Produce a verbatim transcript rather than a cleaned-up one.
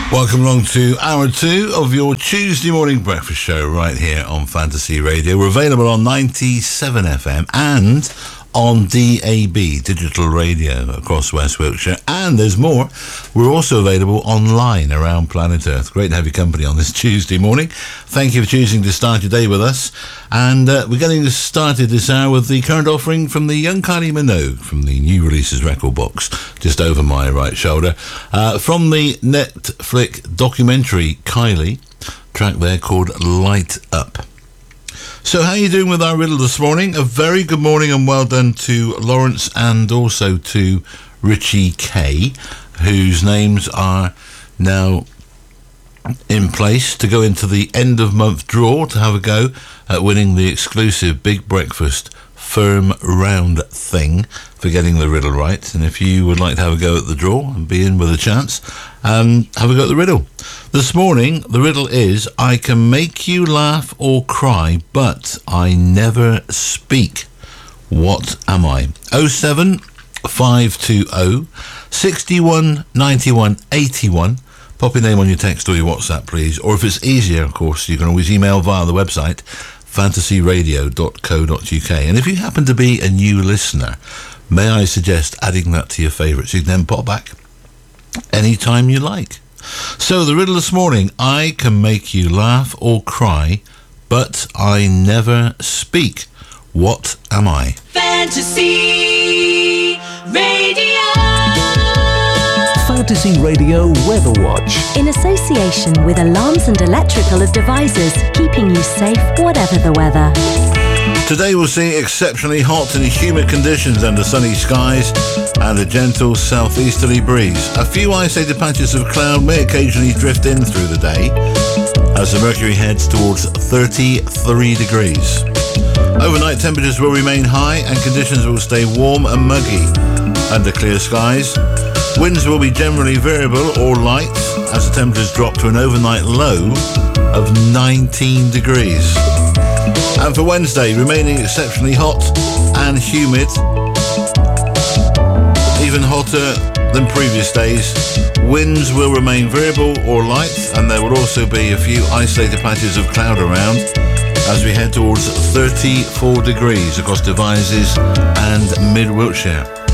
Welcome along to hour two of your Tuesday morning breakfast show right here on Fantasy Radio. We're available on ninety-seven F M and on D A B, digital radio across West Wiltshire. And there's more. We're also available online around planet Earth. Great to have your company on this Tuesday morning. Thank you for choosing to start your day with us. And uh, we're getting started this hour with the current offering from the young Kylie Minogue from the new releases record box, just over my right shoulder. Uh, from the Netflix documentary Kylie, track there called Light Up. So how are you doing with our riddle this morning? A very good morning and well done to Lawrence and also to Richie K, whose names are now in place to go into the end of month draw to have a go at winning the exclusive Big Breakfast firm round thing for getting the riddle right. And if you would like to have a go at the draw and be in with a chance, um, have a go at the riddle. This morning, the riddle is, I can make you laugh or cry, but I never speak. What am I? oh seven five two oh, six one, nine one, eight one. Pop your name on your text or your WhatsApp, please. Or if it's easier, of course, you can always email via the website, fantasy radio dot co dot uk. And if you happen to be a new listener, may I suggest adding that to your favourites. You can then pop back anytime you like. So the riddle this morning, I can make you laugh or cry, but I never speak. What am I? Fantasy Radio. Fantasy Radio Weather Watch. In association with Alarms and Electrical Devices, keeping you safe whatever the weather. Today we'll see exceptionally hot and humid conditions under sunny skies and a gentle southeasterly breeze. A few isolated patches of cloud may occasionally drift in through the day as the mercury heads towards thirty-three degrees. Overnight temperatures will remain high and conditions will stay warm and muggy under clear skies. Winds will be generally variable or light as the temperatures drop to an overnight low of nineteen degrees. And for Wednesday, remaining exceptionally hot and humid, even hotter than previous days. Winds will remain variable or light, and there will also be a few isolated patches of cloud around as we head towards thirty-four degrees across Devizes and Mid Wiltshire.